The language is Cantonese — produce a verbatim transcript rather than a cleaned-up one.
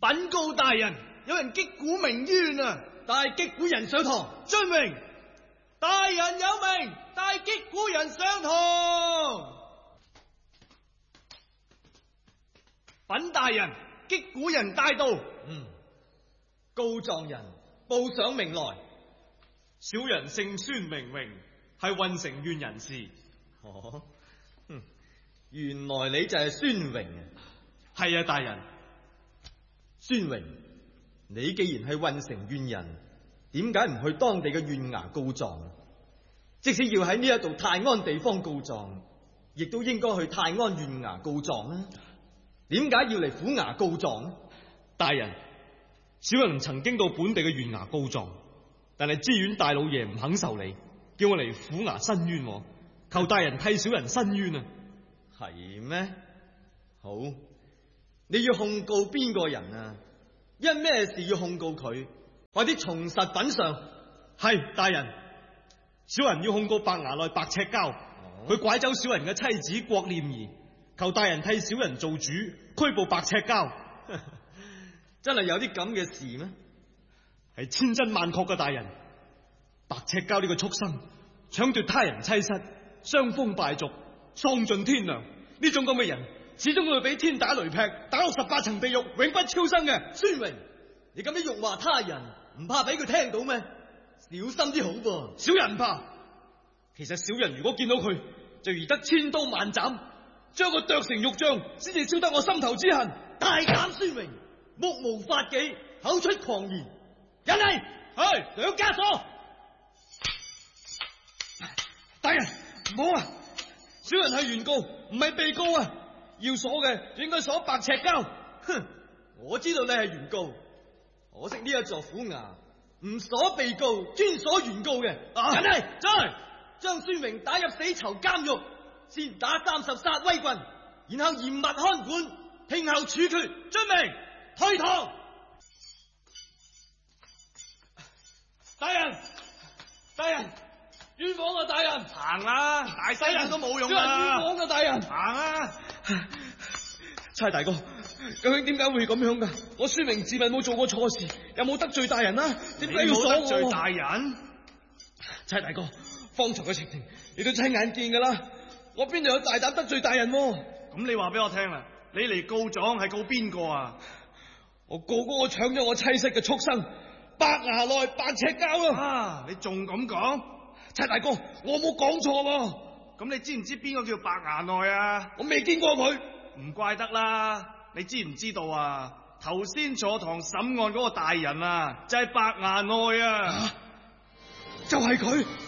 稟告大人，有人擊鼓鳴冤啊！ 帶擊鼓人上堂。 遵命。大人有命，帶擊鼓人上堂。稟大人，擊鼓人帶到。 嗯，告狀人報上名來。 小人姓孫，名榮，係運城縣人士。 哦，嗯，原來你就係孫榮啊。 係啊，大人。 孫榮，你既然係運城縣人，點解唔去當地嘅縣衙告狀？即使要喺呢一度泰安地方告狀，亦都應該去泰安縣衙告狀啊！點解要嚟府衙告狀？ 大人，小人曾經到本地嘅縣衙告狀，但係知縣大老爺唔肯受理，叫我嚟府衙申冤，求大人替小人申冤啊！ 係咩？好，你要控告邊個人啊？因咩事要控告佢？快啲從實品上。 係，大人，小人要控告白衙內白赤膠，佢、哦、拐走小人嘅妻子郭念兒，求大人替小人做主，拘捕白赤膠。 真係有啲咁嘅事咩？ 係千真萬確嘅，大人。白赤膠呢個畜生，搶奪他人妻室，傷風敗俗，喪盡天良。呢種咁嘅人，始終都會俾天打雷劈，打落十八層地獄，永不超生嘅。 孫榮，你咁樣辱罵他人，唔怕俾佢聽到咩？小心啲好噃。 小人唔怕。其實小人如果見到佢，就宜得千刀萬斬，將佢剁成肉醬，先至消得我心頭之恨。 大膽孫榮，目無法紀，口出狂言，人嚟去兩枷鎖。 大人唔好啊！小人係原告，唔係被告啊！要鎖嘅應該鎖白赤膠。 哼，我知道你係原告，可惜呢一座府衙唔鎖被告，專鎖原告嘅。 啊！ 人嚟，再將孫榮打入死囚監獄，先打三十殺威棍，然後嚴密看管，聽候處決。遵命，推堂。 大人，大人，冤枉啊！大人， 行啦，大西人都冇用啦。 冤枉啊！大人， 行啦。 差大哥，究竟點解會咁樣噶？我孫明自問冇做過錯事，有冇得罪大人啊？點解要鎖我？ 得罪大人？ 差大哥，方才嘅情形你都親眼見噶啦，我邊度有大膽得罪大人？ 咁你話俾我聽啦，你嚟告狀係告邊個啊？ 我告嗰個搶咗我妻室嘅畜生白衙內白赤膠啊！ 啊，你仲咁講？ 差大哥，我冇講錯喎。 咁你知唔知邊個叫白衙內啊？ 我未見過佢。 唔怪得啦，你知唔知道啊？頭先坐堂審案嗰個大人啊，就係白衙內啊， 啊就係佢。